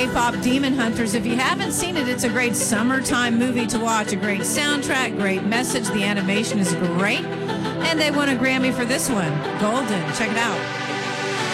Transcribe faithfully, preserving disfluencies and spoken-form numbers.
K-pop Demon Hunters. If you haven't seen it, it's a great summertime movie to watch. A great soundtrack, great message. The animation is great. And they won a Grammy for this one. Golden. Check it out.